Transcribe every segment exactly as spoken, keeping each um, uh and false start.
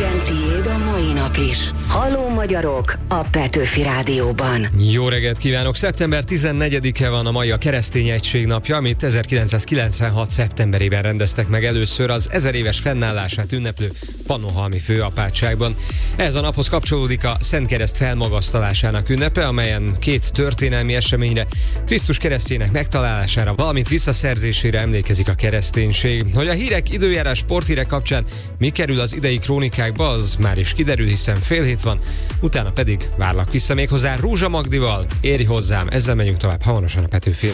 Legyen tiéd a mai nap is. Halló magyarok a Petőfi Rádióban. Jó reggelt kívánok! szeptember tizennegyedike van a mai, a Keresztény Egység napja, amit ezerkilencszázkilencvenhat szeptemberében rendeztek meg először az ezer éves fennállását ünneplő Pannonhalmi főapátságban. Ez a naphoz kapcsolódik a Szent Kereszt felmagasztalásának ünnepe, amelyen két történelmi eseményre, Krisztus keresztjének megtalálására, valamint visszaszerzésére emlékezik a kereszténység. Hogy a hírek, időjárás, sporthírek kapcsán mi kerül az idei krónikákba, az már is kiderül, hiszen fél hét van, utána pedig várlak vissza még hozzá Rózsa Magdival. Érj hozzám, ezzel megyünk tovább hamarosan a Petőfin.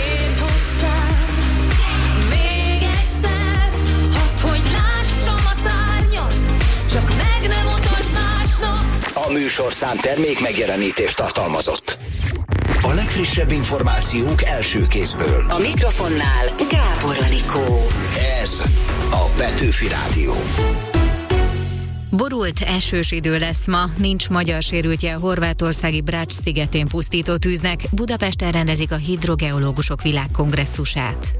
A műsorszám termék megjelenítést tartalmazott. A legfrissebb információk első kézből. A mikrofonnál Gábor Anikó. Ez a Petőfi Rádió. Borult, esős idő lesz ma, nincs magyar sérültje a horvátországi Brač szigetén pusztító tűznek. Budapesten rendezik a hidrogeológusok világkongresszusát.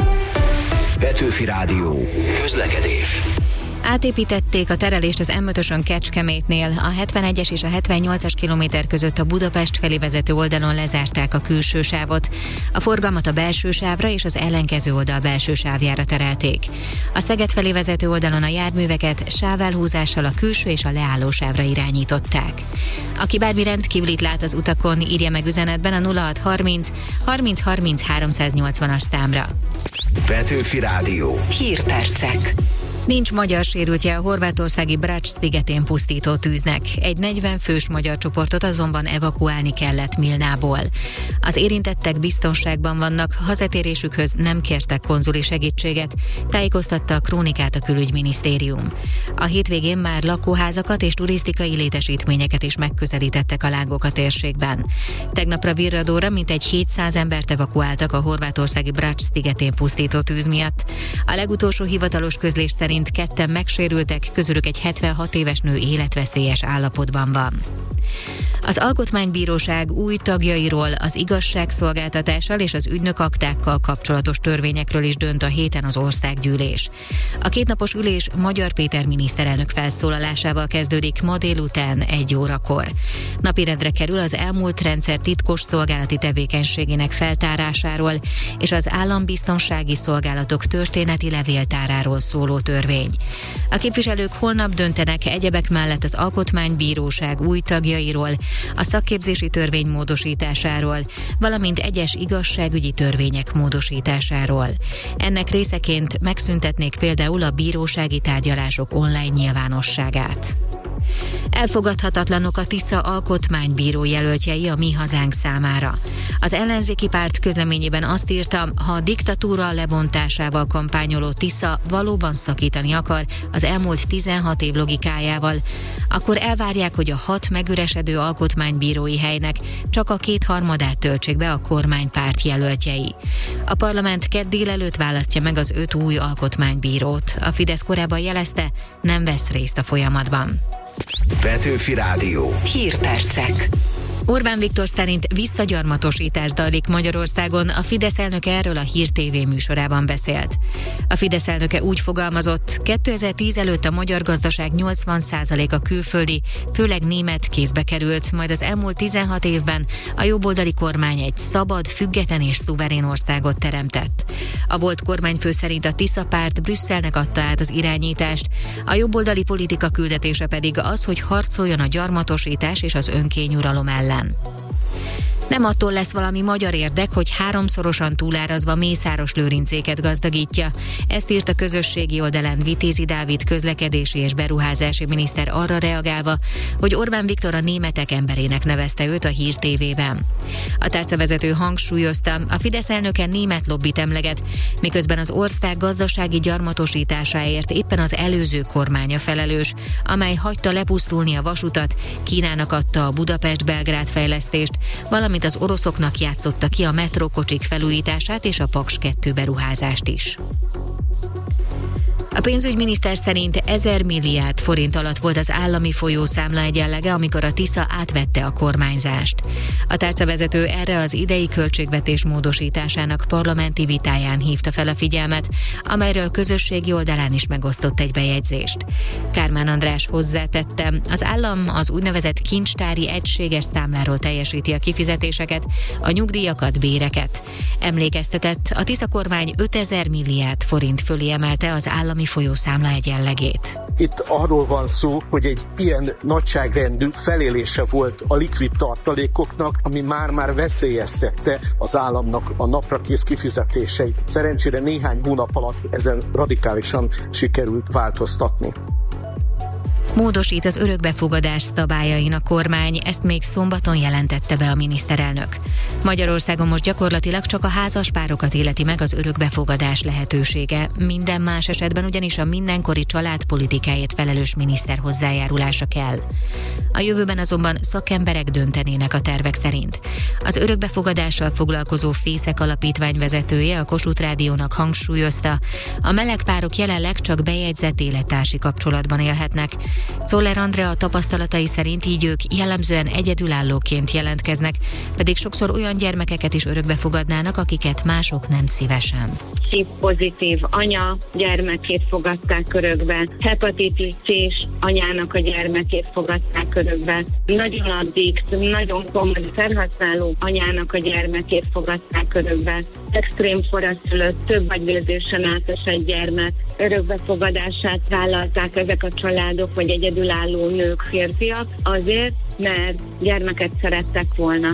Petőfi Rádió. Közlekedés. Átépítették a terelést az em ötösön Kecskemétnél, a hetvenegyes és a hetvennyolcas kilométer között a Budapest felé vezető oldalon lezárták a külső sávot. A forgalmat a belső sávra és az ellenkező oldal belső sávjára terelték. A Szeged felé vezető oldalon a járműveket sávelhúzással a külső és a leálló sávra irányították. Aki bármi rendkívülit lát az utakon, írja meg üzenetben a nulla hat harminc harminc harminc háromszáznyolcvanas számra. Petőfi Rádió. Hírpercek. Nincs magyar sérültje a horvátországi Brač szigetén pusztító tűznek. Egy negyven fős magyar csoportot azonban evakuálni kellett Milnából. Az érintettek biztonságban vannak, hazatérésükhöz nem kértek konzuli segítséget, tájékoztatta a krónikát a külügyminisztérium. A hétvégén már lakóházakat és turisztikai létesítményeket is megközelítettek a lángok a térségben. Tegnapra virradóra mintegy hétszáz embert evakuáltak a horvátországi Brač szigetén pusztító tűz miatt. A legutolsó hivatalos közlés szerint ketten megsérültek, közülük egy hetvenhat éves nő életveszélyes állapotban van. Az Alkotmánybíróság új tagjairól, az igazságszolgáltatással és az ügynökaktákkal kapcsolatos törvényekről is dönt a héten az országgyűlés. A kétnapos ülés Magyar Péter miniszterelnök felszólalásával kezdődik ma délután egy órakor. Napirendre kerül az elmúlt rendszer titkos szolgálati tevékenységének feltárásáról és az állambiztonsági szolgálatok történeti levéltáráról szóló törvény. A képviselők holnap döntenek egyebek mellett az Alkotmánybíróság új tagjairól, a szakképzési törvény módosításáról, valamint egyes igazságügyi törvények módosításáról. Ennek részeként megszüntetnék például a bírósági tárgyalások online nyilvánosságát. Elfogadhatatlanok a Tisza alkotmánybíró jelöltjei a Mi Hazánk számára. Az ellenzéki párt közleményében azt írta, ha a diktatúra lebontásával kampányoló Tisza valóban szakítani akar az elmúlt tizenhat év logikájával, akkor elvárják, hogy a hat megüresedő alkotmánybírói helynek csak a kétharmadát töltsék be a kormánypárt jelöltjei. A parlament kedd délelőtt választja meg az öt új alkotmánybírót. A Fidesz korábban jelezte, nem vesz részt a folyamatban. Petőfi Rádió. Hírpercek. Orbán Viktor szerint visszagyarmatosítás zajlik Magyarországon, a Fidesz elnöke erről a Hír té vé műsorában beszélt. A Fidesz elnöke úgy fogalmazott, kétezer-tíz előtt a magyar gazdaság nyolcvan százaléka külföldi, főleg német kézbe került, majd az elmúlt tizenhat évben a jobboldali kormány egy szabad, független és szuverén országot teremtett. A volt kormányfő szerint a Tisza párt Brüsszelnek adta át az irányítást, a jobboldali politika küldetése pedig az, hogy harcoljon a gyarmatosítás és az önkényuralom ellen. Nem attól lesz valami magyar érdek, hogy háromszorosan túlárazva Mészáros Lőrincéket gazdagítja. Ezt írt a közösségi oldalán Vitézi Dávid közlekedési és beruházási miniszter arra reagálva, hogy Orbán Viktor a németek emberének nevezte őt a Hír té vében. A tárcavezető hangsúlyozta, a Fidesz elnöke német lobbit emleget, miközben az ország gazdasági gyarmatosításáért éppen az előző kormánya felelős, amely hagyta lepusztulni a vasutat, Kínának adta a Budapest-Belgrád fejlesztést, valamint az oroszoknak játszotta ki a metrókocsik felújítását és a Paks kettő beruházást is. A pénzügyminiszter szerint ezer milliárd forint alatt volt az állami folyószámla egyenlege, amikor a Tisza átvette a kormányzást. A tárcavezető erre az idei költségvetés módosításának parlamenti vitáján hívta fel a figyelmet, amelyről közösségi oldalán is megosztott egy bejegyzést. Kármán András hozzátette, az állam az úgynevezett kincstári egységes számláról teljesíti a kifizetéseket, a nyugdíjakat, béreket. Emlékeztetett, a Tisza kormány ötezer milliárd forint fölé emelte az állami folyószámla egyenlegét. Itt arról van szó, hogy egy ilyen nagyságrendű felélése volt a likvid tartalékoknak, ami már-már veszélyeztette az államnak a naprakész kifizetéseit. Szerencsére néhány hónap alatt ezen radikálisan sikerült változtatni. Módosít az örökbefogadás szabályain a kormány, ezt még szombaton jelentette be a miniszterelnök. Magyarországon most gyakorlatilag csak a házaspárokat illeti meg az örökbefogadás lehetősége. Minden más esetben ugyanis a mindenkori családpolitikáért felelős miniszter hozzájárulása kell. A jövőben azonban szakemberek döntenének a tervek szerint. Az örökbefogadással foglalkozó Fészek Alapítvány vezetője a Kossuth Rádiónak hangsúlyozta, a meleg párok jelenleg csak bejegyzett élettársi kapcsolatban élhetnek. Czoller Andrea tapasztalatai szerint így ők jellemzően egyedülállóként jelentkeznek, pedig sokszor olyan gyermekeket is örökbe fogadnának, akiket mások nem szívesen. Pozitív anya gyermekét fogadták örökbe, hepatitis C-s anyának a gyermekét fogadták örökbe, nagyon addikt, nagyon komoly felhasználó anyának a gyermekét fogadták örökbe, extrém forraszülött, több agyvérzésen átesett gyermek örökbefogadását vállalták ezek a családok, vagy egyedülálló nők, férfiak, azért, mert gyermeket szerettek volna.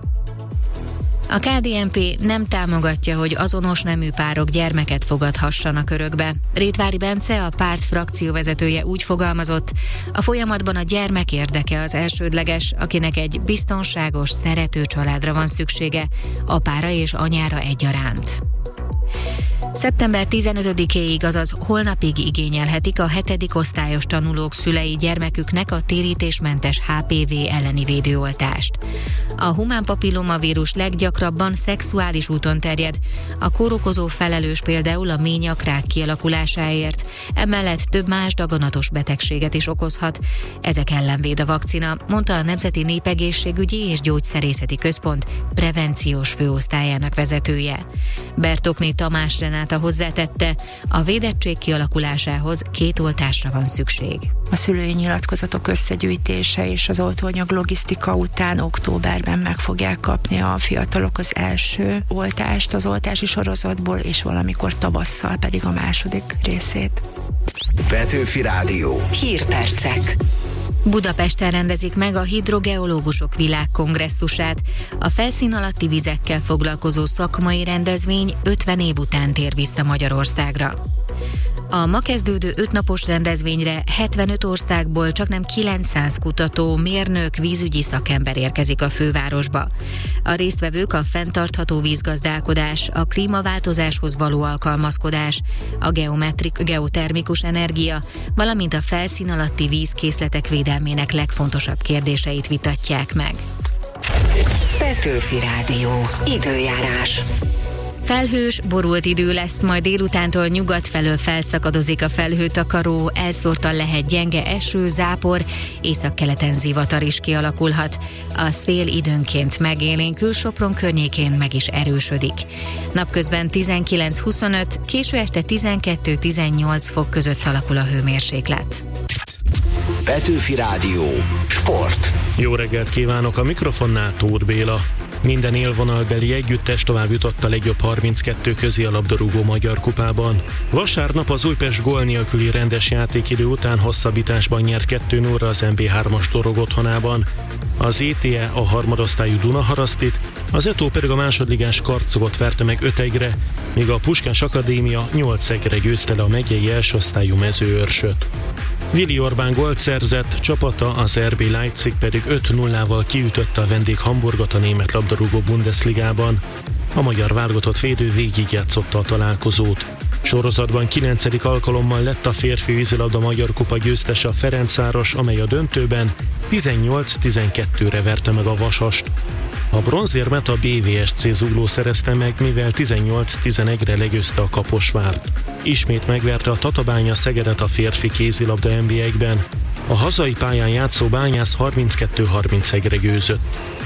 A ká dé en pé nem támogatja, hogy azonos nemű párok gyermeket fogadhassanak örökbe. Rétvári Bence, a párt frakcióvezetője úgy fogalmazott, a folyamatban a gyermek érdeke az elsődleges, akinek egy biztonságos, szerető családra van szüksége, apára és anyára egyaránt. szeptember tizenötödikéig, azaz holnapig igényelhetik a hetedik osztályos tanulók szülei gyermeküknek a térítésmentes há pé vé elleni védőoltást. A humán papillomavírus leggyakrabban szexuális úton terjed, a kórokozó felelős például a ményakrák kialakulásáért, emellett több más daganatos betegséget is okozhat. Ezek ellen véd a vakcina, mondta a Nemzeti Népegészségügyi és Gyógyszerészeti Központ prevenciós főosztályának vezetője. Bertokné Tamás Renáta hozzátette, a védettség kialakulásához két oltásra van szükség. A szülői nyilatkozatok összegyűjtése és az oltóanyag logisztika után októberben meg fogják kapni a fiatalok az első oltást az oltási sorozatból, és valamikor tavasszal pedig a második részét. Petőfi Rádió. Hírpercek. Budapesten rendezik meg a hidrogeológusok világkongresszusát. A felszín alatti vizekkel foglalkozó szakmai rendezvény ötven év után tér vissza Magyarországra. A ma kezdődő ötnapos rendezvényre hetvenöt országból csaknem kilencszáz kutató, mérnök, vízügyi szakember érkezik a fővárosba. A résztvevők a fenntartható vízgazdálkodás, a klímaváltozáshoz való alkalmazkodás, a geometrik, geotermikus energia, valamint a felszín alatti vízkészletek védelmének legfontosabb kérdéseit vitatják meg. Petőfi Rádió. Időjárás. Felhős, borult idő lesz, majd délutántól nyugat felől felszakadozik a felhőtakaró, elszórtan lehet gyenge eső, zápor, északkeleten zivatar is kialakulhat. A szél időnként megélénkül, Sopron környékén meg is erősödik. Napközben tizenkilenc-huszonöt, késő este tizenkettő-tizennyolc fok között alakul a hőmérséklet. Petőfi Rádió. Sport. Jó reggelt kívánok, a mikrofonnál Tóth Béla. Minden élvonalbeli együttes tovább jutott a legjobb harminckettő közi a labdarúgó Magyar Kupában. Vasárnap az Újpest gól nélküli rendes játékidő után hosszabbításban nyert kettő nulla az em bé hármas Torog otthonában. Az é té e a harmadosztályú Dunaharasztit, az Etó pedig a másodligás Karcogot verte meg öt egyre, míg a Puskás Akadémia nyolc egyre győzte le a megyei elsőosztályú Mezőőrsöt. Vili Orbán gólt szerzett, csapata, az er bé Leipzig pedig öt nullával kiütötte a vendég Hamburgot a német labdarúgó Bundesligában. A magyar válogatott védő végigjátszotta a találkozót. Sorozatban kilencedik alkalommal lett a férfi vízilabda Magyar Kupa győztese a Ferencváros, amely a döntőben tizennyolc-tizenkettőre verte meg a Vasast. A bronzérmet a bé vé es cé Zugló szerezte meg, mivel tizennyolc-tizenegyre legyőzte a Kaposvárt. Ismét megverte a Tatabánya Szegedet a férfi kézilabda en bé egyben. A hazai pályán játszó Bányász harminckettő harmincegyre győzött.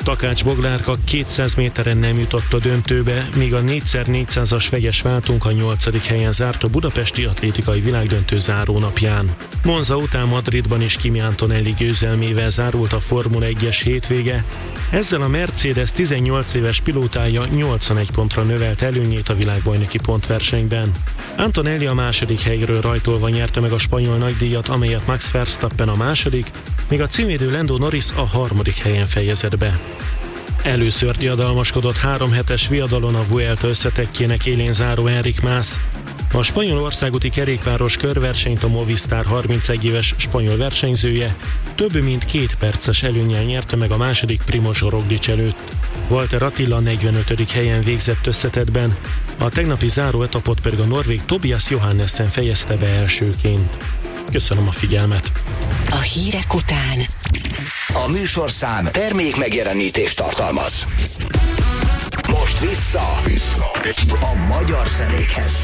Takács Boglárka kétszáz méteren nem jutott a döntőbe, míg a négy szer négyszázas vegyes váltunk a nyolcadik helyen zárt a budapesti atlétikai világdöntő zárónapján. Monza után Madridban is Kimi Antonelli győzelmével zárult a Formula egyes hétvége, ezzel a Mercedes tizennyolc éves pilótája nyolcvanegy pontra növelt előnyét a világbajnoki pontversenyben. Antonelli a második helyről rajtolva nyerte meg a spanyol nagydíjat, amelyet Max Verstappen a második, míg a címvédő Lando Norris a harmadik helyen fejezett be. Először diadalmaskodott három hetes viadalon a Vuelta összetettjének élén záró Enric Mas. A spanyol országúti kerékpáros körversenyt a Movistar harmincegy éves spanyol versenyzője több mint két perces előnnyel nyerte meg a második Primož Roglič előtt. Walter Attila negyvenötödik helyen végzett összetettben, a tegnapi záró etapot pedig a norvég Tobias Johannessen fejezte be elsőként. Köszönöm a figyelmet! A hírek után A műsorszám termék megjelenítést tartalmaz. Most vissza, vissza a magyar zenékhez.